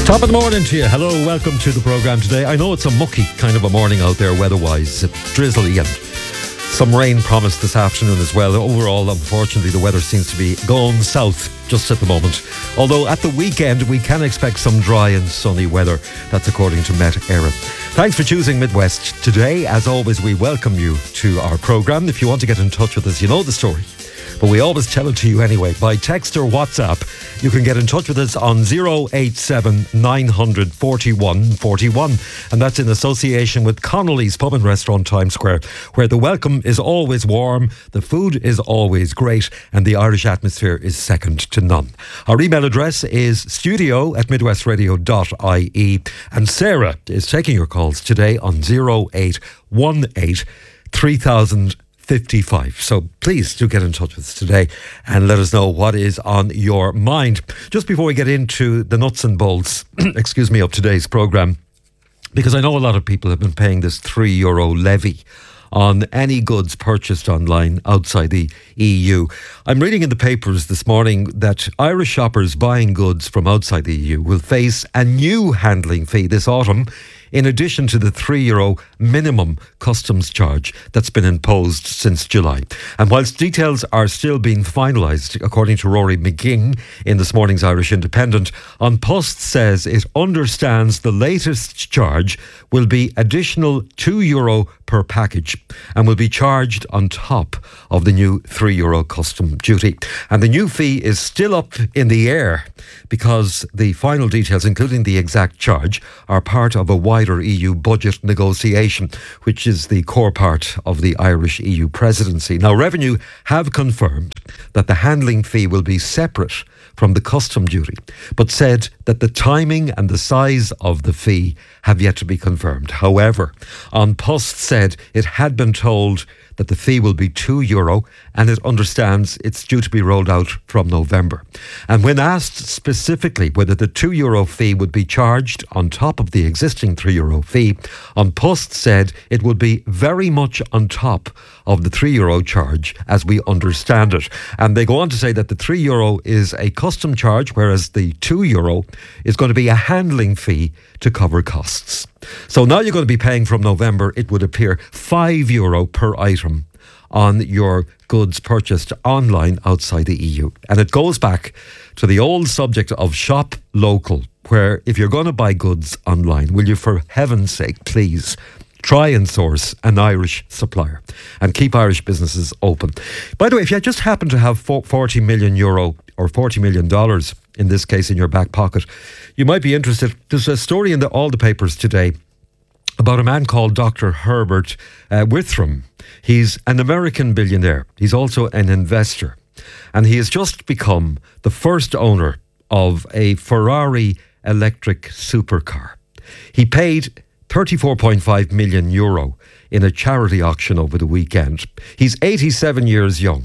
Top of the morning to you. Hello, welcome to the programme today. I know it's a mucky kind of a morning out there weather-wise, drizzly and some rain promised this afternoon as well. Overall, unfortunately, the weather seems to be going south just at the moment. Although at the weekend, we can expect some dry and sunny weather. That's according to Met Éireann. Thanks for choosing Midwest today. As always, we welcome you to our programme. If you want to get in touch with us, you know the story, but we always tell it to you anyway. By text or WhatsApp, you can get in touch with us on 087 900 41 41. And that's in association with Connolly's Pub and Restaurant Times Square, where the welcome is always warm, the food is always great, and the Irish atmosphere is second to none. Our email address is studio@midwestradio.ie. And Sarah is taking your calls today on 0818 3000 55. So please do get in touch with us today and let us know what is on your mind. Just before we get into the nuts and bolts, of today's programme, because I know a lot of people have been paying this €3 levy on any goods purchased online outside the EU. I'm reading in the papers this morning that Irish shoppers buying goods from outside the EU will face a new handling fee this autumn, in addition to the €3 minimum customs charge that's been imposed since July. And whilst details are still being finalised, according to Rory McGing in this morning's Irish Independent, An Post says it understands the latest charge will be additional €2 per package and will be charged on top of the new €3 custom duty. And the new fee is still up in the air because the final details, including the exact charge, are part of a wider EU budget negotiation, which is the core part of the Irish EU presidency. Now, Revenue have confirmed that the handling fee will be separate from the custom duty, but said that the timing and the size of the fee have yet to be confirmed. However, An Post said it had been told that the fee will be €2 and it understands it's due to be rolled out from November. And when asked specifically whether the €2 fee would be charged on top of the existing €3 fee, An Post said it would be very much on top of the €3 charge as we understand it. And they go on to say that the €3 is a custom charge, whereas the €2 is going to be a handling fee to cover costs. So now you're going to be paying from November, it would appear, €5 per item on your goods purchased online outside the EU. And it goes back to the old subject of shop local, where if you're going to buy goods online, will you, for heaven's sake, please try and source an Irish supplier and keep Irish businesses open. By the way, if you just happen to have €40 million or $40 million in this case in your back pocket, you might be interested. There's a story in all the papers today about a man called Dr. Herbert Withram. He's an American billionaire. He's also an investor. And he has just become the first owner of a Ferrari electric supercar. He paid €34.5 million in a charity auction over the weekend. He's 87 years young,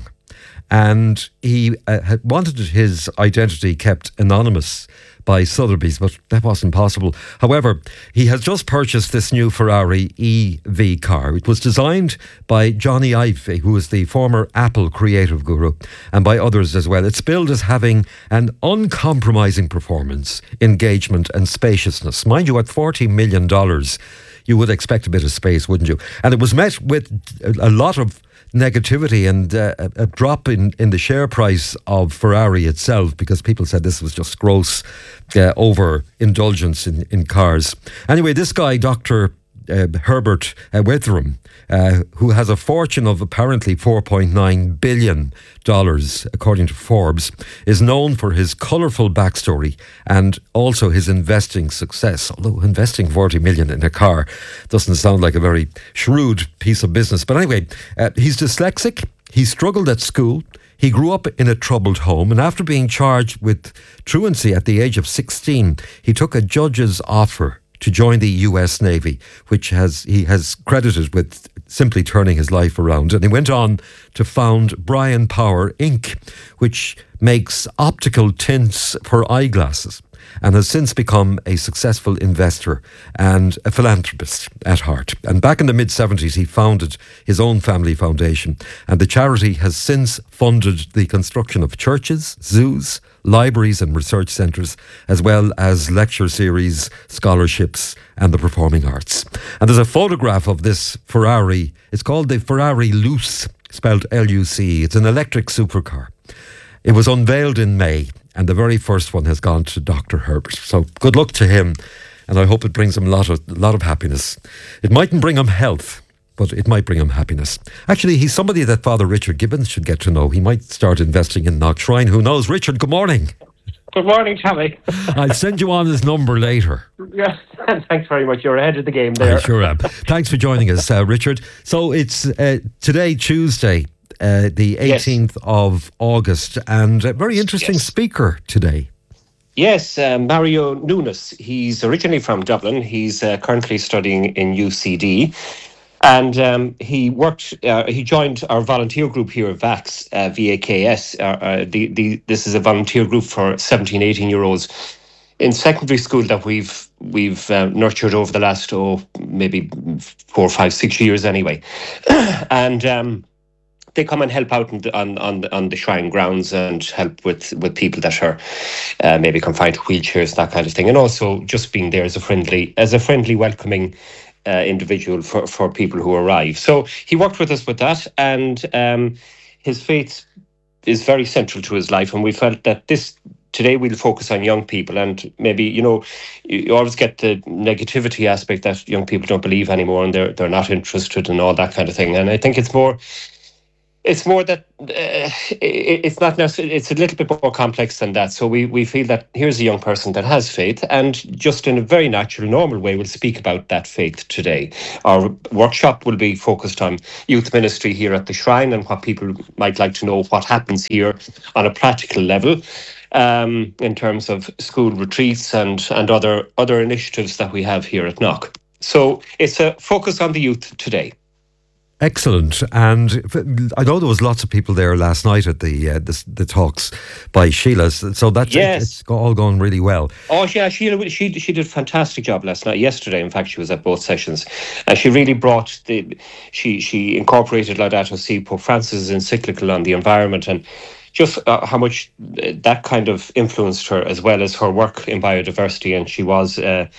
and he had wanted his identity kept anonymous by Sotheby's, but that wasn't possible. However, he has just purchased this new Ferrari EV car. It was designed by Johnny Ive, who is the former Apple creative guru, and by others as well. It's billed as having an uncompromising performance, engagement and spaciousness. Mind you, at $40 million, you would expect a bit of space, wouldn't you? And it was met with a lot of negativity and a drop in the share price of Ferrari itself, because people said this was just gross overindulgence in cars. Anyway, this guy, Dr. Herbert Withram, who has a fortune of apparently $4.9 billion, according to Forbes, is known for his colourful backstory and also his investing success. Although investing $40 million in a car doesn't sound like a very shrewd piece of business. But anyway, he's dyslexic. He struggled at school. He grew up in a troubled home, and after being charged with truancy at the age of 16, he took a judge's offer to join the US Navy, which he has credited with simply turning his life around. And he went on to found Brian Power Inc., which makes optical tints for eyeglasses, and has since become a successful investor and a philanthropist at heart. And back in the mid-70s, he founded his own family foundation, and the charity has since funded the construction of churches, zoos, libraries and research centres, as well as lecture series, scholarships and the performing arts. And there's a photograph of this Ferrari. It's called the Ferrari Luce, spelled L-U-C. It's an electric supercar. It was unveiled in May, and the very first one has gone to Dr. Herbert. So good luck to him, and I hope it brings him a lot of happiness. It mightn't bring him health, but it might bring him happiness. Actually, he's somebody that Father Richard Gibbons should get to know. He might start investing in Knock Shrine. Who knows? Richard, good morning. Good morning, Tommy. I'll send you on his number later. Yes, thanks very much. You're ahead of the game there. I sure am. Thanks for joining us, Richard. So it's today, Tuesday, the 18th of August, and a very interesting speaker today. Yes, Mario Nunes. He's originally from Dublin. He's currently studying in UCD. And he joined our volunteer group here at VAX, VAKS. This is a volunteer group for 17, 18-year-olds in secondary school that we've nurtured over the last, maybe 4, 5, 6 years anyway. And they come and help out on the shrine grounds and help with people that are maybe confined to wheelchairs, that kind of thing, and also just being there as a friendly, welcoming individual for people who arrive. So he worked with us with that, and his faith is very central to his life, and we felt that today we'll focus on young people, and maybe, you always get the negativity aspect that young people don't believe anymore and they're not interested and all that kind of thing. And I think it's more that it's not necessarily, it's a little bit more complex than that. So we feel that here's a young person that has faith, and just in a very natural, normal way, we'll speak about that faith today. Our workshop will be focused on youth ministry here at the Shrine and what people might like to know what happens here on a practical level, in terms of school retreats and other initiatives that we have here at Knock. So it's a focus on the youth today. Excellent. And I know there was lots of people there last night at the talks by Sheila, so that's it's all going really well. Oh yeah, Sheila, she did a fantastic job yesterday. In fact, she was at both sessions, and she really brought she incorporated Laudato Si, Pope Francis' encyclical on the environment, and just how much that kind of influenced her, as well as her work in biodiversity. And she was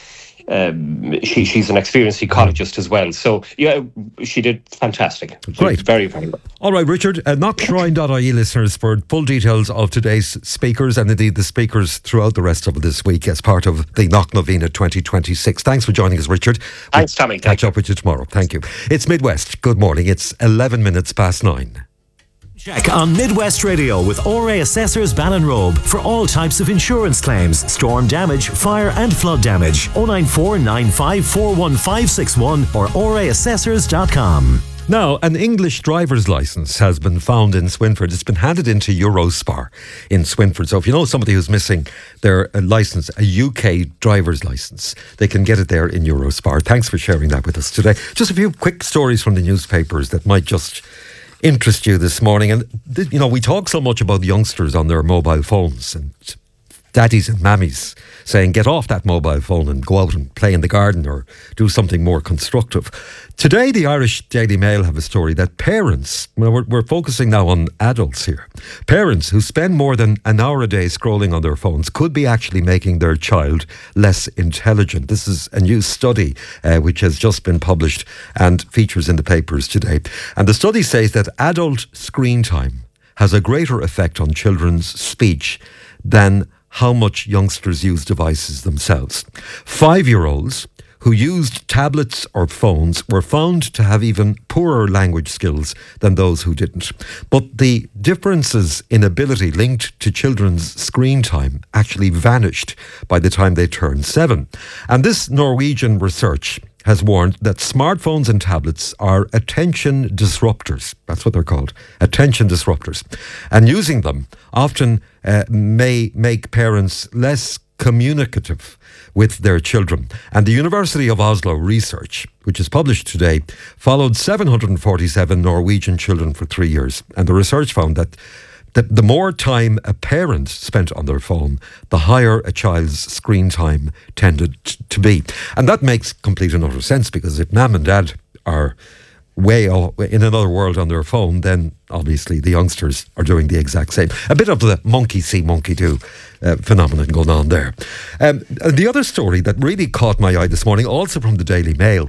she's an experienced ecologist as well. So yeah, she did fantastic. Great. Very, very well. All right, Richard, knockshrine.ie listeners for full details of today's speakers and indeed the speakers throughout the rest of this week as part of the Knock Novena 2026. Thanks for joining us, Richard. Thanks, Tommy. Catch up with you tomorrow. Thank you. It's Midwest. Good morning. It's 11 minutes past 9. Check on Midwest Radio with ORA Assessors Ballinrobe for all types of insurance claims, storm damage, fire and flood damage. 094 9541561 or oraassessors.com. Now, an English driver's licence has been found in Swinford. It's been handed into Eurospar in Swinford. So if you know somebody who's missing their licence, a UK driver's licence, they can get it there in Eurospar. Thanks for sharing that with us today. Just a few quick stories from the newspapers that might just interest you this morning. And we talk so much about youngsters on their mobile phones and daddies and mammies saying get off that mobile phone and go out and play in the garden or do something more constructive. Today the Irish Daily Mail have a story that parents, we're focusing now on adults here, parents who spend more than an hour a day scrolling on their phones could be actually making their child less intelligent. This is a new study which has just been published and features in the papers today. And the study says that adult screen time has a greater effect on children's speech than how much youngsters use devices themselves. 5-year-olds who used tablets or phones were found to have even poorer language skills than those who didn't. But the differences in ability linked to children's screen time actually vanished by the time they turned 7. And this Norwegian research has warned that smartphones and tablets are attention disruptors. That's what they're called, attention disruptors. And using them often may make parents less communicative with their children. And the University of Oslo research, which is published today, followed 747 Norwegian children for 3 years. And the research found that the more time a parent spent on their phone, the higher a child's screen time tended to be. And that makes complete and utter sense, because if mum and dad are in another world on their phone, then obviously the youngsters are doing the exact same. A bit of the monkey see, monkey do phenomenon going on there. The other story that really caught my eye this morning, also from the Daily Mail,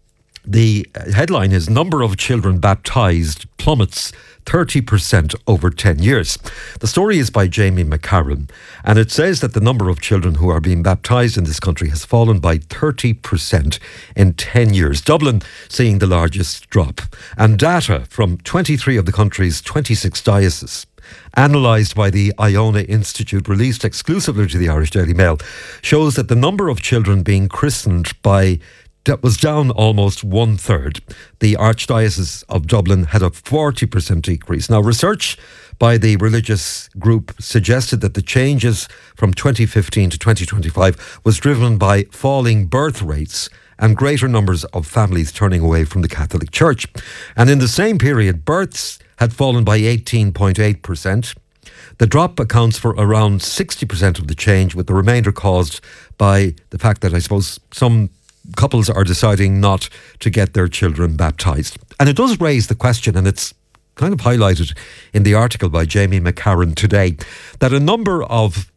the headline is "Number of Children Baptised Plummets 30% over 10 years." The story is by Jamie McCarran, and it says that the number of children who are being baptised in this country has fallen by 30% in 10 years. Dublin seeing the largest drop. And data from 23 of the country's 26 dioceses, analysed by the Iona Institute, released exclusively to the Irish Daily Mail, shows that the number of children being christened that was down almost 1/3. The Archdiocese of Dublin had a 40% decrease. Now, research by the religious group suggested that the changes from 2015 to 2025 was driven by falling birth rates and greater numbers of families turning away from the Catholic Church. And in the same period, births had fallen by 18.8%. The drop accounts for around 60% of the change, with the remainder caused by the fact that, I suppose, some couples are deciding not to get their children baptised. And it does raise the question, and it's kind of highlighted in the article by Jamie McCarran today, that a number of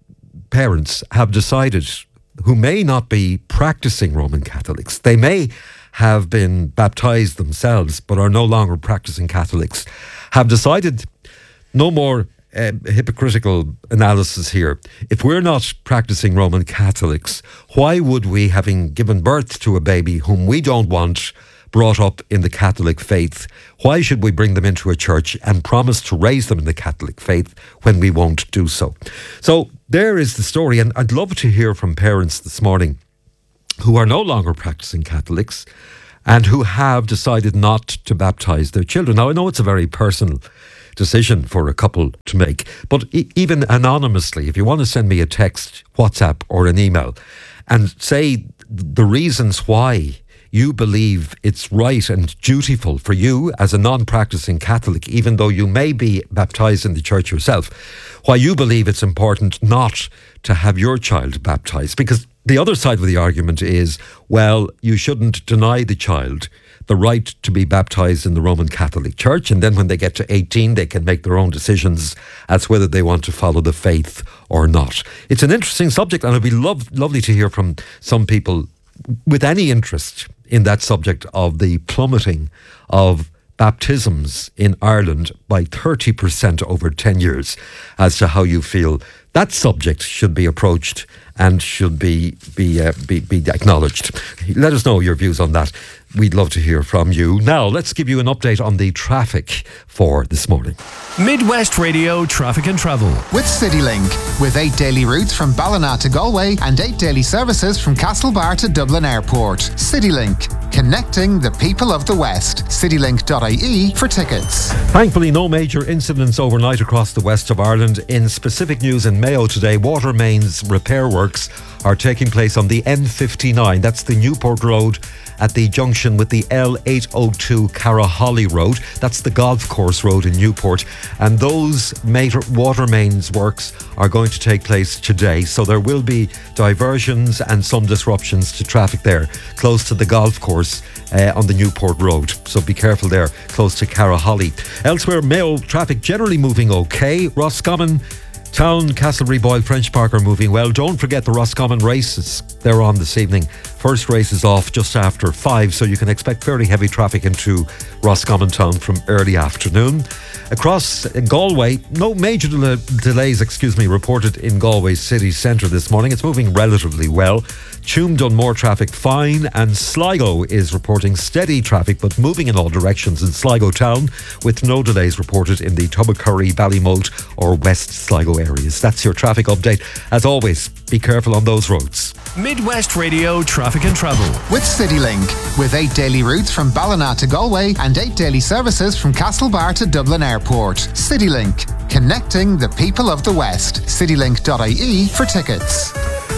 parents have decided, who may not be practising Roman Catholics, they may have been baptised themselves but are no longer practising Catholics, have decided no more hypocritical analysis here. If we're not practicing Roman Catholics, why would we, having given birth to a baby whom we don't want brought up in the Catholic faith, why should we bring them into a church and promise to raise them in the Catholic faith when we won't do so? So there is the story, and I'd love to hear from parents this morning who are no longer practicing Catholics and who have decided not to baptise their children. Now, I know it's a very personal decision for a couple to make, but even anonymously, if you want to send me a text, WhatsApp or an email and say the reasons why you believe it's right and dutiful for you as a non-practicing Catholic, even though you may be baptised in the church yourself, why you believe it's important not to have your child baptised. Because the other side of the argument is, well, you shouldn't deny the child the right to be baptised in the Roman Catholic Church, and then when they get to 18 they can make their own decisions as whether they want to follow the faith or not. It's an interesting subject, and it'd be lovely to hear from some people with any interest in that subject of the plummeting of baptisms in Ireland by 30% over 10 years, as to how you feel that subject should be approached and should be acknowledged. Let us know your views on that. We'd love to hear from you. Now, let's give you an update on the traffic for this morning. Midwest Radio Traffic and Travel. With CityLink. With 8 daily routes from Ballina to Galway and 8 daily services from Castlebar to Dublin Airport. CityLink. Connecting the people of the West. Citylink.ie for tickets. Thankfully, no major incidents overnight across the west of Ireland. In specific news in Mayo today, water mains repair works are taking place on the N59. That's the Newport Road at the junction with the L802 Caraholly Road. That's the golf course road in Newport. And those water mains works are going to take place today. So there will be diversions and some disruptions to traffic there, close to the golf course on the Newport Road. So be careful there, close to Caraholly. Elsewhere, Mayo traffic generally moving okay. Roscommon Town, Castlereagh, Boyle, French Park are moving well. Don't forget the Roscommon races. They're on this evening. First race is off just after 5, so you can expect fairly heavy traffic into Roscommon Town from early afternoon. Across Galway, no major delays reported in Galway city centre this morning. It's moving relatively well. Tuam Dunmore traffic fine, and Sligo is reporting steady traffic but moving in all directions in Sligo town, with no delays reported in the Tubbercurry, Ballymote or West Sligo areas. That's your traffic update. As always, be careful on those roads. Midwest Radio Traffic and Travel. With CityLink. With 8 daily routes from Ballina to Galway and 8 daily services from Castlebar to Dublin Airport. CityLink. Connecting the people of the West. Citylink.ie for tickets.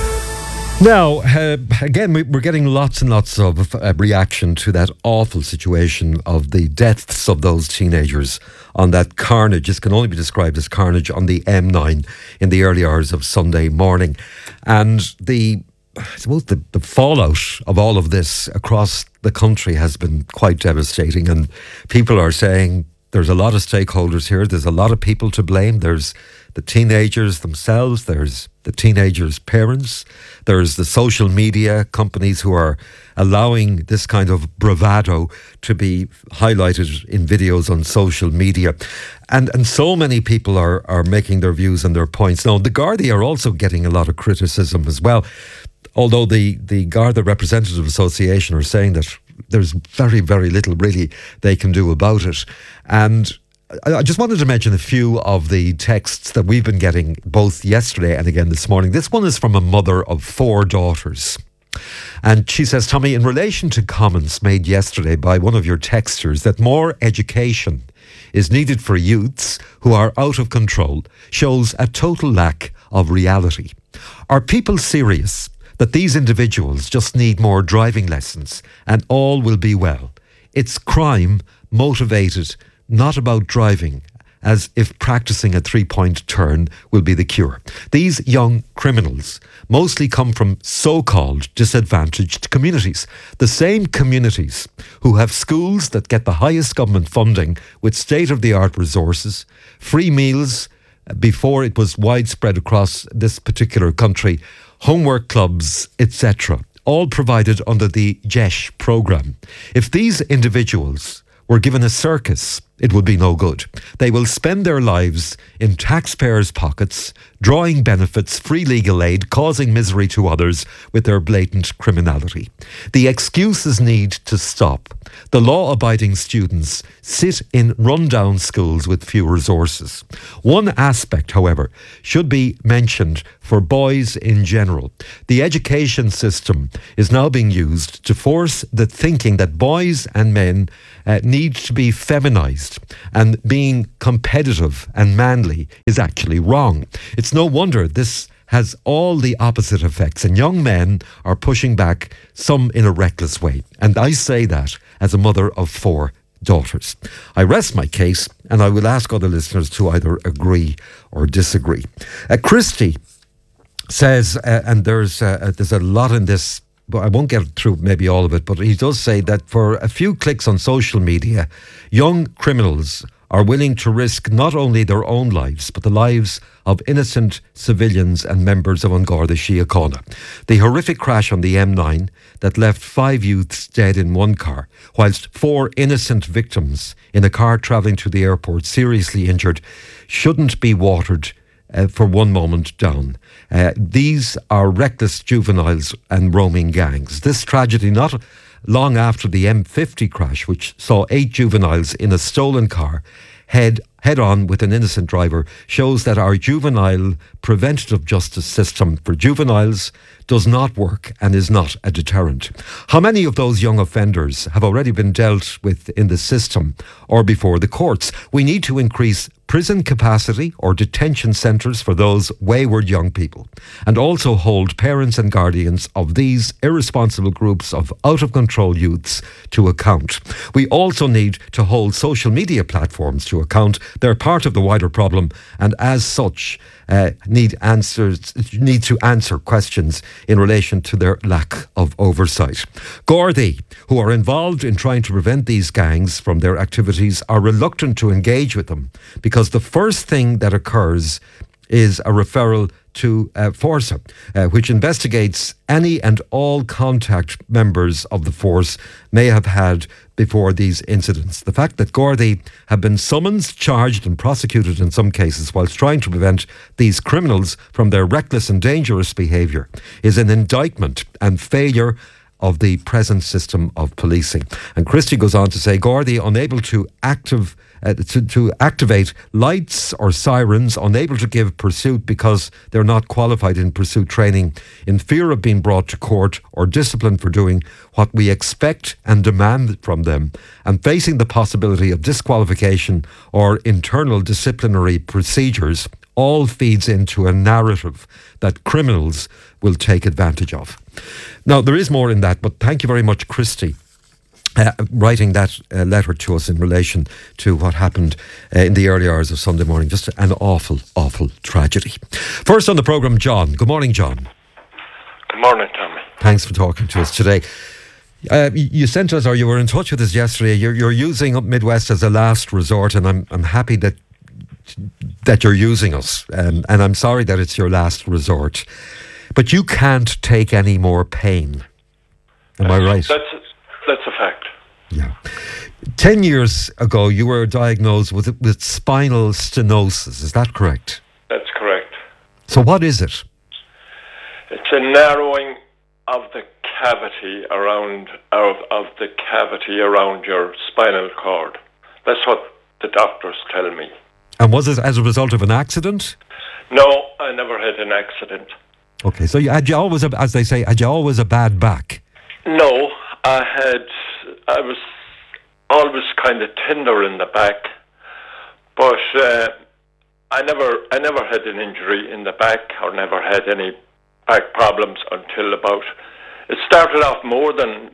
Now, again, we're getting lots and lots of reaction to that awful situation of the deaths of those teenagers on that carnage. This can only be described as carnage on the M9 in the early hours of Sunday morning. And the I suppose the fallout of all of this across the country has been quite devastating, and people are saying there's a lot of stakeholders here. There's a lot of people to blame. There's the teenagers themselves. There's the teenagers' parents. There's the social media companies who are allowing this kind of bravado to be highlighted in videos on social media. And so many people are making their views and their points. Now, the Gardaí are also getting a lot of criticism as well, although the Garda Representative Association are saying that there's very, very little really they can do about it. And I just wanted to mention a few of the texts that we've been getting both yesterday and again this morning. This one is from a mother of 4 daughters. And she says, Tommy, in relation to comments made yesterday by one of your texters that more education is needed for youths who are out of control shows a total lack of reality. Are people serious that these individuals just need more driving lessons and all will be well? It's crime motivated, not about driving, as if practicing a 3-point turn will be the cure. These young criminals mostly come from so-called disadvantaged communities. The same communities who have schools that get the highest government funding with state-of-the-art resources, free meals before it was widespread across this particular country, homework clubs, etc., all provided under the JESH programme. If these individuals were given a circus, it would be no good. They will spend their lives in taxpayers' pockets, drawing benefits, free legal aid, causing misery to others with their blatant criminality. The excuses need to stop. The law-abiding students sit in run-down schools with few resources. One aspect, however, should be mentioned for boys in general. The education system is now being used to force the thinking that boys and men need to be feminised, and being competitive and manly is actually wrong. It's no wonder this has all the opposite effects, and young men are pushing back, some in a reckless way. And I say that as a mother of 4 daughters. I rest my case, and I will ask other listeners to either agree or disagree. Christy says, and there's a lot in this, but I won't get through maybe all of it, but he does say that for a few clicks on social media, young criminals are willing to risk not only their own lives, but the lives of innocent civilians and members of An Garda Síochána. The horrific crash on the M9 that left 5 youths dead in one car, whilst 4 innocent victims in a car travelling to the airport seriously injured, shouldn't be watered for one moment down. These are reckless juveniles and roaming gangs. This tragedy, not long after the M50 crash, which saw 8 juveniles in a stolen car head on with an innocent driver, shows that our juvenile preventative justice system for juveniles does not work and is not a deterrent. How many of those young offenders have already been dealt with in the system or before the courts? We need to increase prison capacity or detention centres for those wayward young people, and also hold parents and guardians of these irresponsible groups of out-of-control youths to account. We also need to hold social media platforms to account. They're part of the wider problem, and as such need to answer questions in relation to their lack of oversight. Gardaí, who are involved in trying to prevent these gangs from their activities, are reluctant to engage with them because the first thing that occurs is a referral to Forsa, which investigates any and all contact members of the force may have had before these incidents. The fact that Gardaí have been summoned, charged and prosecuted in some cases whilst trying to prevent these criminals from their reckless and dangerous behaviour is an indictment and failure of the present system of policing. And Christie goes on to say, Gardaí unable to activate lights or sirens, unable to give pursuit because they're not qualified in pursuit training, in fear of being brought to court or disciplined for doing what we expect and demand from them, and facing the possibility of disqualification or internal disciplinary procedures, all feeds into a narrative that criminals will take advantage of. Now, there is more in that, but thank you very much, Christy, writing that letter to us in relation to what happened in the early hours of Sunday morning. Just an awful, awful tragedy. First on the programme, John. Good morning, John. Good Good morning, Tommy. Thanks for talking to us today. You sent us, or you were in touch with us yesterday. You're using Up Midwest as a last resort, and I'm happy that you're using us. And I'm sorry that it's your last resort. But you can't take any more pain. Am I right? That's a fact. Yeah. 10 years ago, you were diagnosed with spinal stenosis. Is that correct? That's correct. So what is it? It's a narrowing of the cavity around your spinal cord. That's what the doctors tell me. And was it as a result of an accident? No, I never had an accident. Okay, so had you always, as they say, had you always a bad back? No, I was always kind of tender in the back, but I never had an injury in the back or never had any back problems until it started off more than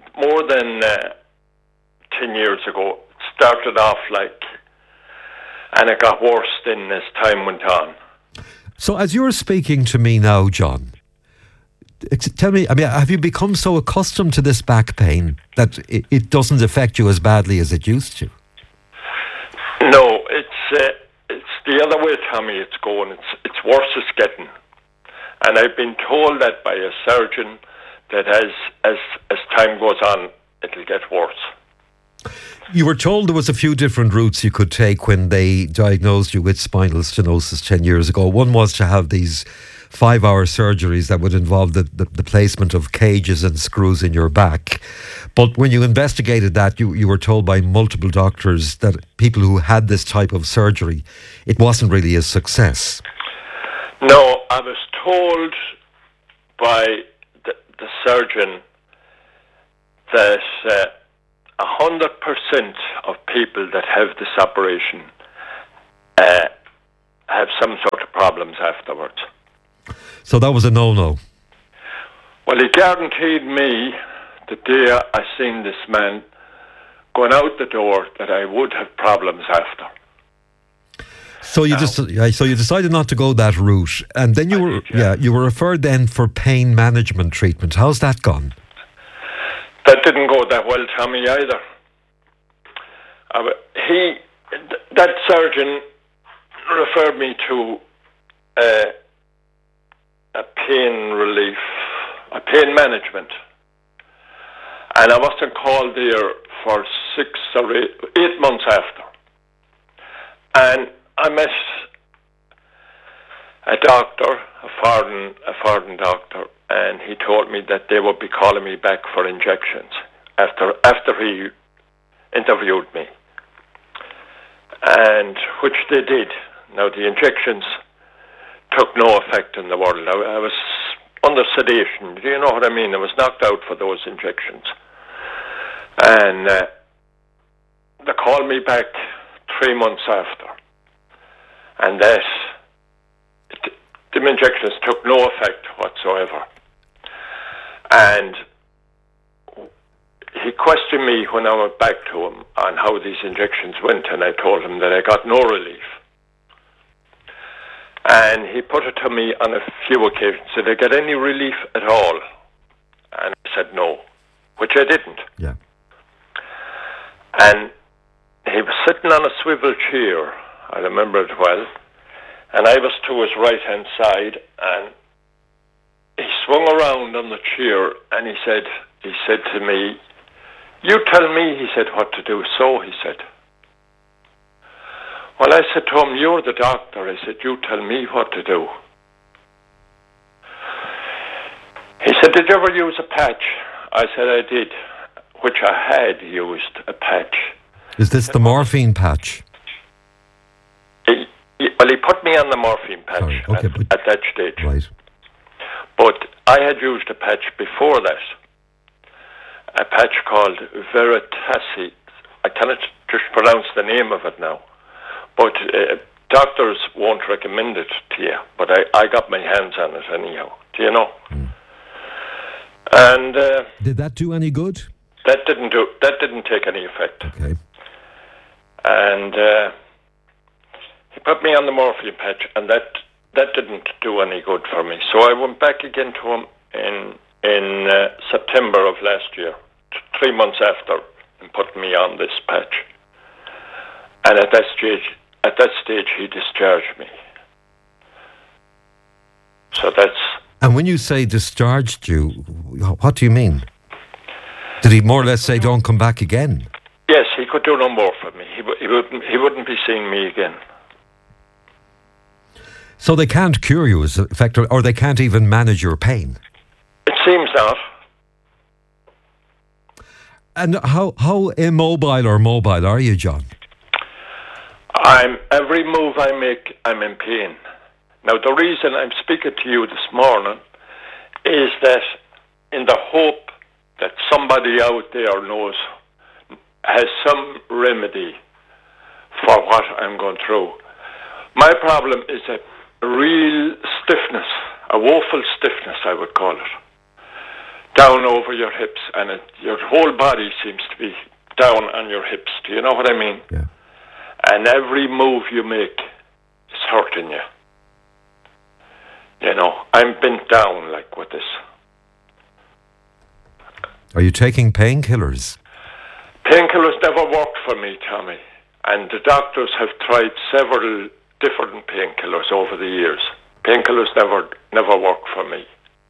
10 years ago. It started off and it got worse then as time went on. So as you're speaking to me now, John, tell me, have you become so accustomed to this back pain that it doesn't affect you as badly as it used to? No, it's the other way, Tommy. It's going. It's worse. It's getting, and I've been told that by a surgeon that as time goes on, it'll get worse. You were told there was a few different routes you could take when they diagnosed you with spinal stenosis 10 years ago. One was to have these 5-hour surgeries that would involve the placement of cages and screws in your back. But when you investigated that, you were told by multiple doctors that people who had this type of surgery, it wasn't really a success. No, I was told by the surgeon that 100% of people that have this operation have some sort of problems afterwards. So that was a no-no? Well, he guaranteed me the day I seen this man going out the door that I would have problems after. So you decided not to go that route, and then you were referred then for pain management treatment. How's that gone? That didn't go that well, Tommy, either. That surgeon referred me to a pain management. And I wasn't called there for 6 or 8 months after. And I met a doctor, a foreign doctor, and he told me that they would be calling me back for injections after he interviewed me. And which they did. Now the injections took no effect in the world. I was under sedation. Do you know what I mean? I was knocked out for those injections. And they called me back 3 months after. And the injections took no effect whatsoever. And he questioned me when I went back to him on how these injections went, and I told him that I got no relief. And he put it to me on a few occasions, did I get any relief at all? And I said no, which I didn't. Yeah. And he was sitting on a swivel chair, I remember it well, and I was to his right-hand side, and he swung around on the chair, and he said to me, "You tell me," he said, "what to do." So, he said. Well, I said to him, "You're the doctor." I said, "You tell me what to do." He said, "Did you ever use a patch?" I said, "I did," which I had used a patch. Is this the morphine patch? Well, he put me on the morphine patch at that stage. Right. But I had used a patch before that, a patch called Veritasi. I cannot just pronounce the name of it now, but doctors won't recommend it to you, but I got my hands on it anyhow. Do you know? Mm. And did that do any good? That didn't take any effect. Okay. And he put me on the morphine patch, and that didn't do any good for me. So I went back again to him in September of last year, 3 months after him putting me on this patch. And at that stage, he discharged me. So that's... And when you say discharged you, what do you mean? Did he more or less say, don't come back again? Yes, he could do no more for me. He wouldn't be seeing me again. So they can't cure you, as a fact, or they can't even manage your pain? It seems not. And how immobile or mobile are you, John? Every move I make, I'm in pain. Now, the reason I'm speaking to you this morning is that in the hope that somebody out there knows, has some remedy for what I'm going through. My problem is a real stiffness, a woeful stiffness, I would call it, down over your hips, and your whole body seems to be down on your hips. Do you know what I mean? Yeah. And every move you make is hurting you. You know, I'm bent down like with this. Are you taking painkillers? Painkillers never worked for me, Tommy. And the doctors have tried several different painkillers over the years. Painkillers never worked for me.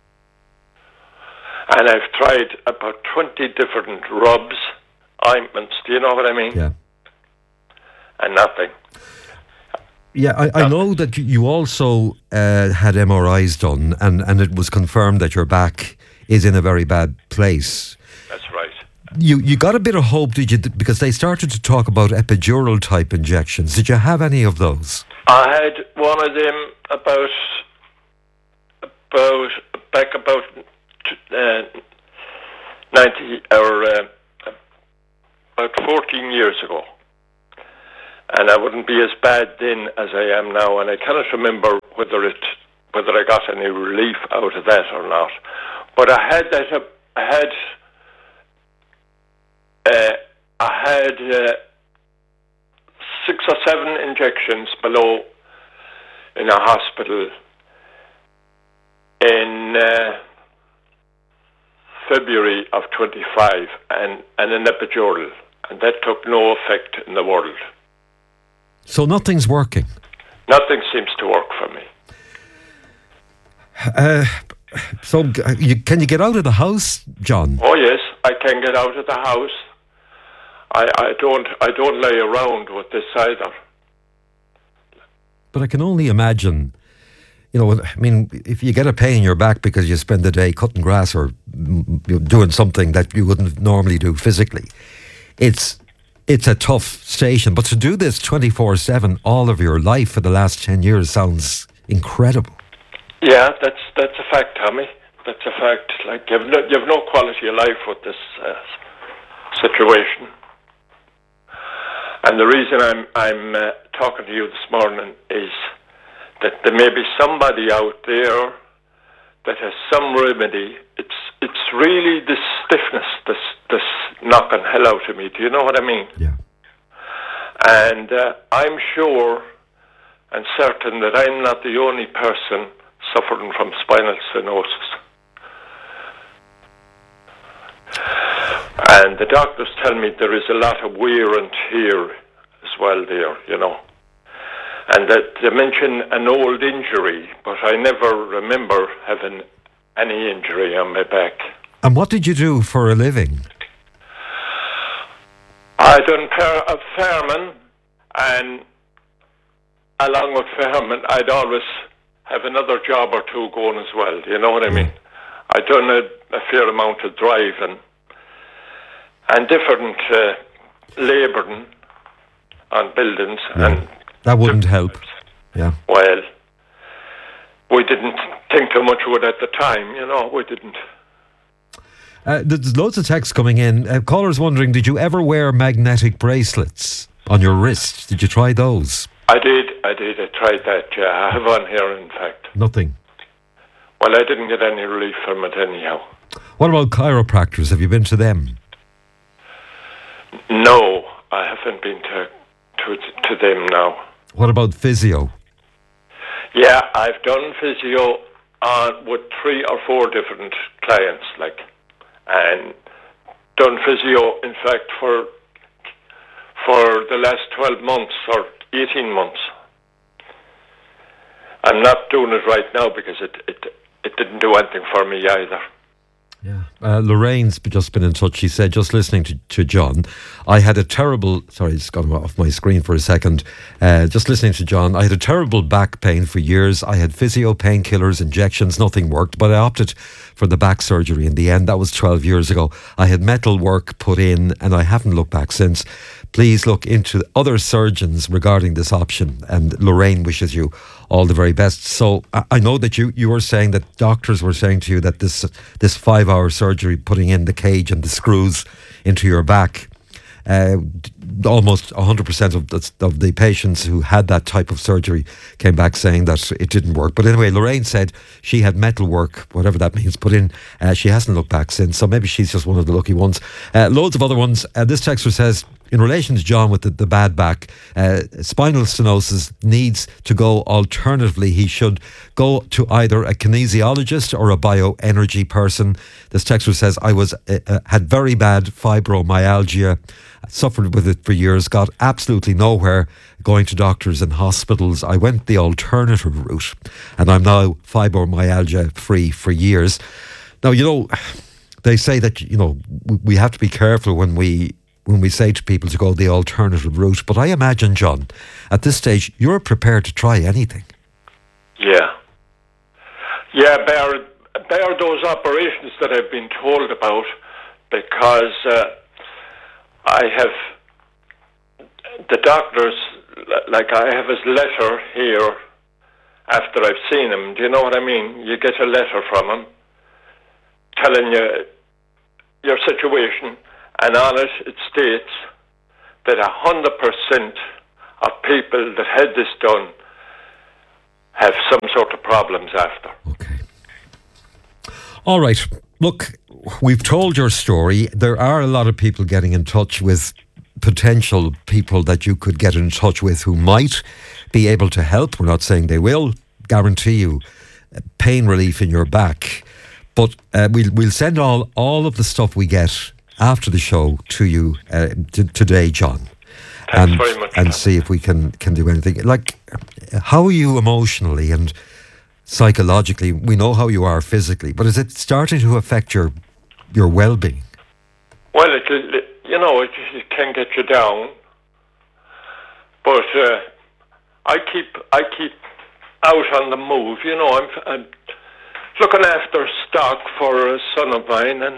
And I've tried about 20 different rubs, ointments, do you know what I mean? Yeah. And nothing. Yeah, I know that you also had MRIs done, and it was confirmed that your back is in a very bad place. That's right. You got a bit of hope, did you? Because they started to talk about epidural type injections. Did you have any of those? I had one of them about 14 years ago. And I wouldn't be as bad then as I am now, and I cannot remember whether I got any relief out of that or not. But I had 6 or 7 injections below in a hospital in February of 25, and an epidural, and that took no effect in the world. So nothing's working? Nothing seems to work for me. Can you get out of the house, John? Oh yes, I can get out of the house. I don't lay around with this either. But I can only imagine, I mean, if you get a pain in your back because you spend the day cutting grass or doing something that you wouldn't normally do physically, it's a tough station. But to do this 24/7 all of your life for the last 10 years sounds incredible. Yeah, that's a fact, Tommy. That's a fact. Like you've no quality of life with this situation. And the reason I'm talking to you this morning is that there may be somebody out there that has some remedy. It's really this stiffness, this knocking hell out of me. Do you know what I mean? Yeah. And I'm sure and certain that I'm not the only person suffering from spinal stenosis. And the doctors tell me there is a lot of wear and tear as well there, And that they mention an old injury, but I never remember having any injury on my back. And what did you do for a living? I done farming, and along with farming, I'd always have another job or two going as well. Do you know what I mean? I done a fair amount of driving and different labouring on buildings. Yeah. And that wouldn't help. Yeah. Well, we didn't think too much of it at the time. We didn't. There's loads of texts coming in. Callers wondering, did you ever wear magnetic bracelets on your wrists? Did you try those? I did. I tried that, yeah. I have one here, in fact. Nothing? Well, I didn't get any relief from it anyhow. What about chiropractors? Have you been to them? No, I haven't been to them now. What about physio? Yeah, I've done physio with 3 or 4 different clients, like, and done physio, in fact, for the last 12 months or 18 months. I'm not doing it right now because it didn't do anything for me either. Yeah. Lorraine's just been in touch. She said, just listening to John, I had a terrible... Sorry, it's gone off my screen for a second. Just listening to John, I had a terrible back pain for years. I had physio, painkillers, injections, nothing worked, but I opted for the back surgery in the end. That was 12 years ago. I had metal work put in and I haven't looked back since. Please look into other surgeons regarding this option. And Lorraine wishes you all the very best. So I know that you were saying that doctors were saying to you that this 5-hour surgery, putting in the cage and the screws into your back, almost 100% of the patients who had that type of surgery came back saying that it didn't work. But anyway, Lorraine said she had metal work, whatever that means, put in. She hasn't looked back since, so maybe she's just one of the lucky ones. Loads of other ones. This texter says, in relation to John with the bad back, spinal stenosis needs to go alternatively. He should go to either a kinesiologist or a bioenergy person. This texter says, I had very bad fibromyalgia, suffered with it for years, got absolutely nowhere going to doctors and hospitals. I went the alternative route and I'm now fibromyalgia free for years. Now, they say that, we have to be careful when we say to people to go the alternative route. But I imagine, John, at this stage, you're prepared to try anything. Yeah. Yeah, bear those operations that I've been told about, because I have the doctors, like I have his letter here after I've seen him. Do you know what I mean? You get a letter from him telling you your situation, and on it states that 100% of people that had this done have some sort of problems after. Okay. All right. Look, we've told your story. There are a lot of people getting in touch with potential people that you could get in touch with who might be able to help. We're not saying they will guarantee you pain relief in your back, but we'll send all of the stuff we get after the show to you today, John. Thanks very much. And see if we can do anything. Like, how are you emotionally and psychologically? We know how you are physically, but is it starting to affect your well-being? Well, it can get you down, but I keep out on the move. I'm looking after stock for a son of mine and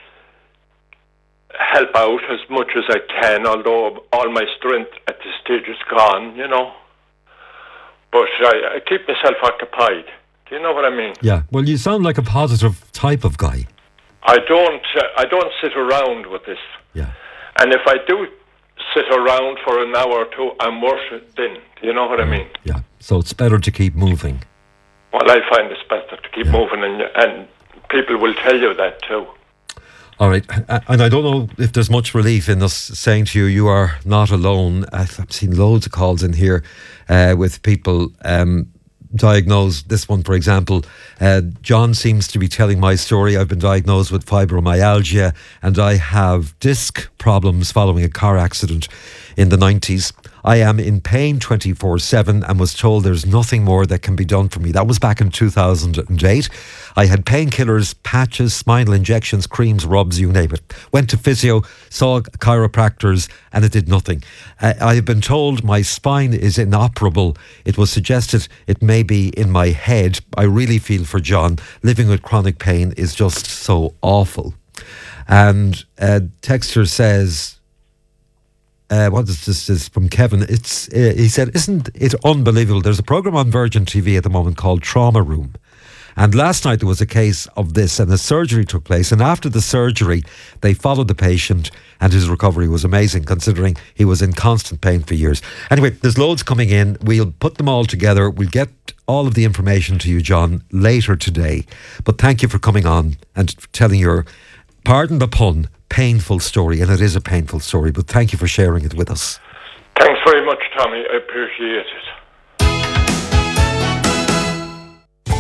help out as much as I can, although all my strength at this stage is gone, But I keep myself occupied. Do you know what I mean? Yeah. Well, you sound like a positive type of guy. I don't sit around with this. Yeah. And if I do sit around for an hour or two, I'm worse then. Do you know what I mean? Yeah. So it's better to keep moving. Well, I find it's better to keep moving, and people will tell you that too. All right. And I don't know if there's much relief in us saying to you, you are not alone. I've seen loads of calls in here with people diagnosed. This one, for example, John seems to be telling my story. I've been diagnosed with fibromyalgia and I have disc problems following a car accident in the 90s. I am in pain 24/7 and was told there's nothing more that can be done for me. That was back in 2008. I had painkillers, patches, spinal injections, creams, rubs, you name it. Went to physio, saw chiropractors, and it did nothing. I have been told my spine is inoperable. It was suggested it may be in my head. I really feel for John. Living with chronic pain is just so awful. And texter says, what is this? Is from Kevin. He said, isn't it unbelievable? There's a program on Virgin TV at the moment called Trauma Room. And last night there was a case of this and a surgery took place. And after the surgery, they followed the patient and his recovery was amazing considering he was in constant pain for years. Anyway, there's loads coming in. We'll put them all together. We'll get all of the information to you, John, later today. But thank you for coming on and telling your, pardon the pun, painful story. And it is a painful story, but thank you for sharing it with us. Thanks very much, Tommy. I appreciate it.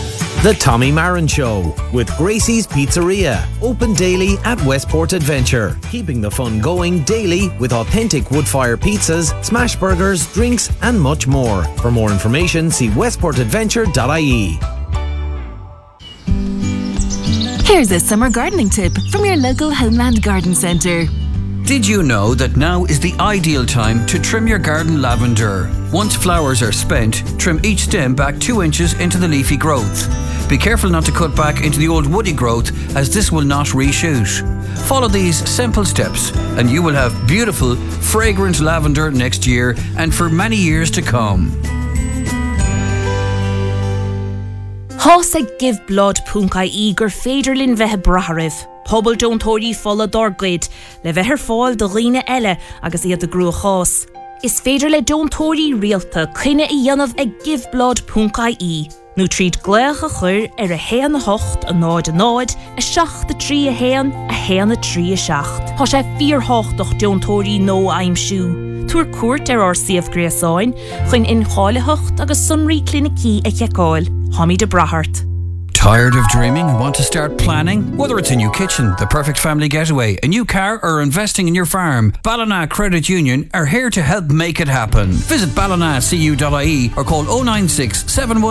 The Tommy Marin Show with Gracie's Pizzeria. Open daily at Westport Adventure. Keeping the fun going daily with authentic wood-fire pizzas, smash burgers, drinks and much more. For more information, see westportadventure.ie. Here's a summer gardening tip from your local Homeland Garden Centre. Did you know that now is the ideal time to trim your garden lavender? Once flowers are spent, trim each stem back 2 inches into the leafy growth. Be careful not to cut back into the old woody growth, as this will not reshoot. Follow these simple steps and you will have beautiful, fragrant lavender next year and for many years to come. Hás ag give blood púncaí gur féidirlinn bheith bratharaibh. Pobal Dún Tóirí fola dorglaid le bheith fáil do riine eile agus iad a grú chás. Is féidir le Dún Tóirí rialta chuine I dhéanamh ag give blood púncaí. Nú tríd gléach a chur a héan a hocht a náid, a seach a trí a héan a trí a seacht. Tá sé fíorthach Dún Tóirí nó aimsú. Túair cuairt RCF Gréasáin, chuin in cháilehocht agus sunraí clinicí a cheacáil, Tommy de Brahart. Tired of dreaming and want to start planning? Whether it's a new kitchen, the perfect family getaway, a new car or investing in your farm, Ballina Credit Union are here to help make it happen. Visit ballinacu.ie or call 096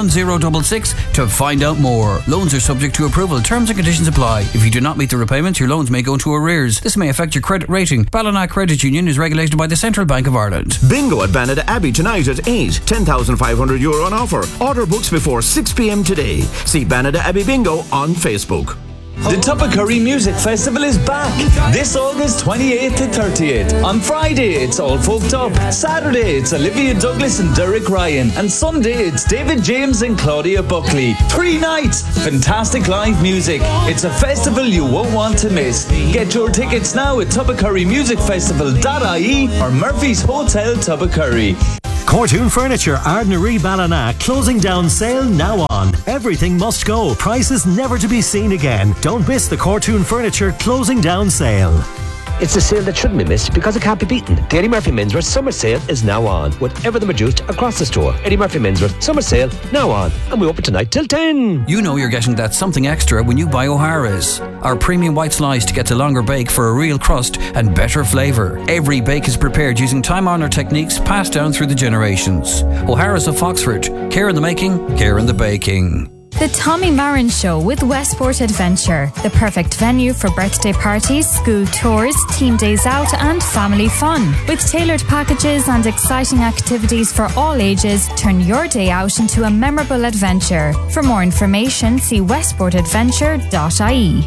71066 to find out more. Loans are subject to approval. Terms and conditions apply. If you do not meet the repayments, your loans may go into arrears. This may affect your credit rating. Ballina Credit Union is regulated by the Central Bank of Ireland. Bingo at Banada Abbey tonight at 8. €10,500 on offer. Order books before 6 p.m. today. See Banada Abbey Bingo on Facebook. The Tuppacurry Music Festival is back this August 28th to 30th. On Friday, it's All Folked Up. Saturday, it's Olivia Douglas and Derek Ryan. And Sunday, it's David James and Claudia Buckley. 3 nights, fantastic live music. It's a festival you won't want to miss. Get your tickets now at tuppacurrymusicfestival.ie or Murphy's Hotel Tuppacurry. Cortoon Furniture, Ardnaree Ballina, closing down sale now on. Everything must go. Prices never to be seen again. Don't miss the Cortoon Furniture closing down sale. It's a sale that shouldn't be missed because it can't be beaten. The Eddie Murphy Menswear Summer Sale is now on, with everything reduced across the store. Eddie Murphy Menswear Summer Sale now on, and we open tonight till 10. You know you're getting that something extra when you buy O'Hara's. Our premium white sliced gets a longer bake for a real crust and better flavour. Every bake is prepared using time-honoured techniques passed down through the generations. O'Hara's of Foxford. Care in the making, care in the baking. The Tommy Marin Show with Westport Adventure, the perfect venue for birthday parties, school tours, team days out and family fun. With tailored packages and exciting activities for all ages, turn your day out into a memorable adventure. For more information, see westportadventure.ie.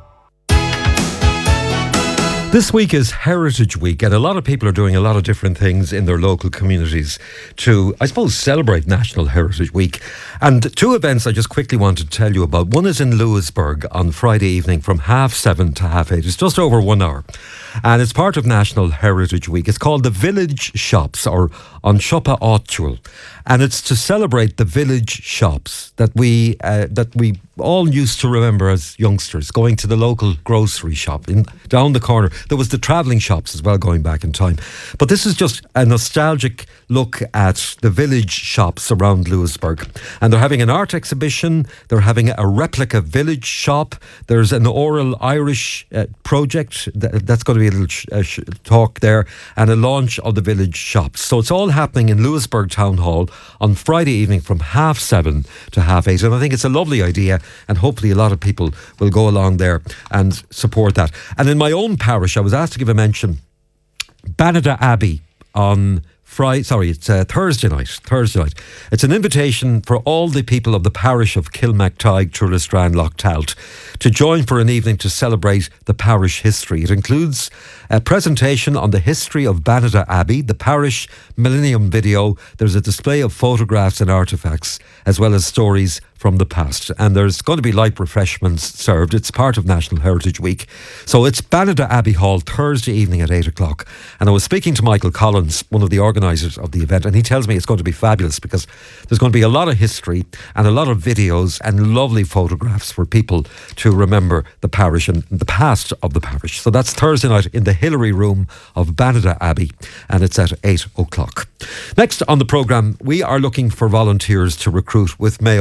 This week is Heritage Week, and a lot of people are doing a lot of different things in their local communities to, I suppose, celebrate National Heritage Week. And 2 events I just quickly want to tell you about. One is in Lewisburg on Friday evening from 7:30 to 8:30. It's just over 1 hour. And it's part of National Heritage Week. It's called the Village Shops, or An Siopa Áitiúil. And it's to celebrate the village shops that we all used to remember as youngsters, going to the local grocery shop down the corner. There was the travelling shops as well going back in time. But this is just a nostalgic look at the village shops around Lewisburg. And they're having an art exhibition. They're having a replica village shop. There's an oral Irish project. That's going to be a little talk there. And a launch of the village shops. So it's all happening in Lewisburg Town Hall on Friday evening from 7:30 to 8:30. And I think it's a lovely idea. And hopefully a lot of people will go along there and support that. And in my own parish, I was asked to give a mention. Banada Abbey on Thursday night. It's an invitation for all the people of the parish of Kilmactide, Trulistran, Lochtalt to join for an evening to celebrate the parish history. It includes a presentation on the history of Banada Abbey, the parish millennium video. There's a display of photographs and artefacts, as well as stories from the past. And there's going to be light refreshments served. It's part of National Heritage Week. So it's Banada Abbey Hall, Thursday evening at 8 o'clock. And I was speaking to Michael Collins, one of the organisers of the event, and he tells me it's going to be fabulous because there's going to be a lot of history and a lot of videos and lovely photographs for people to remember the parish and the past of the parish. So that's Thursday night in the Hillary Room of Banada Abbey, and it's at 8 o'clock. Next on the programme, we are looking for volunteers to recruit with Mayo Mountain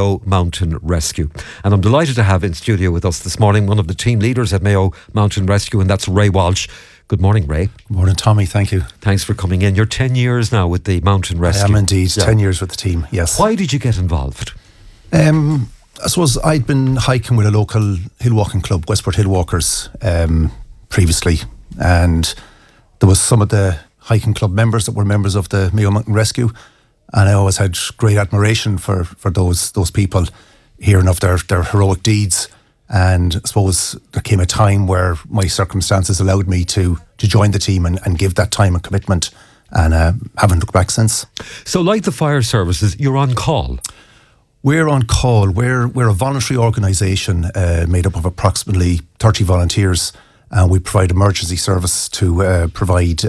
Mountain Rescue. And I'm delighted to have in studio with us this morning one of the team leaders at Mayo Mountain Rescue, and that's Ray Walsh. Good morning, Ray. Good morning, Tommy. Thank you. Thanks for coming in. You're 10 years now with the Mountain Rescue. I am indeed. 10 years with the team, yes. Why did you get involved? I suppose I'd been hiking with a local hill walking club, Westport Hill Walkers, previously, and there was some of the hiking club members that were members of the Mayo Mountain Rescue, and I always had great admiration for those people, hearing of their heroic deeds. And I suppose there came a time where my circumstances allowed me to join the team and give that time and commitment, and haven't looked back since. So like the fire services, you're on call? We're on call. We're a voluntary organisation made up of approximately 30 volunteers, and we provide emergency service to provide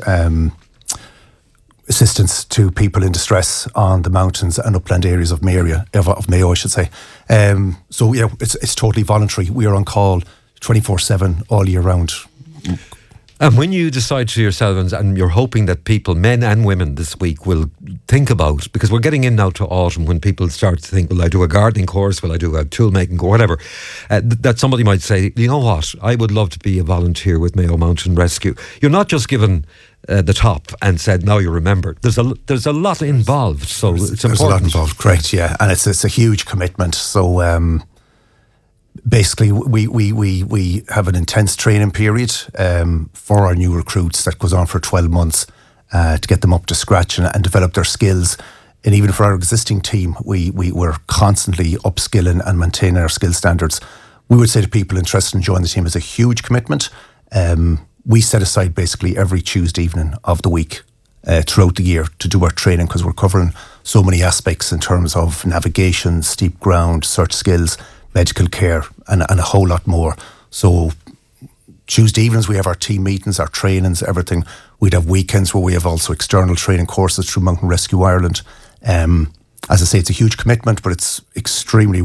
assistance to people in distress on the mountains and upland areas of Mayo, I should say. So yeah, it's totally voluntary. We are on call 24/7 all year round. And when you decide to yourselves, and you're hoping that people, men and women this week, will think about, because we're getting in now to autumn when people start to think, will I do a gardening course, will I do a tool making course, whatever, that somebody might say, you know what, I would love to be a volunteer with Mayo Mountain Rescue. You're not just given the top and said, now you remember. There's a lot involved, so it's important. There's a lot involved, correct, yeah. And it's a huge commitment. So basically, we have an intense training period for our new recruits that goes on for 12 months to get them up to scratch and develop their skills. And even for our existing team, we're constantly upskilling and maintaining our skill standards. We would say to people interested in joining the team, it's a huge commitment. We set aside basically every Tuesday evening of the week throughout the year to do our training, because we're covering so many aspects in terms of navigation, steep ground, search skills, medical care, and a whole lot more. So Tuesday evenings we have our team meetings, our trainings, everything. We'd have weekends where we have also external training courses through Mountain Rescue Ireland. As I say, it's a huge commitment, but it's extremely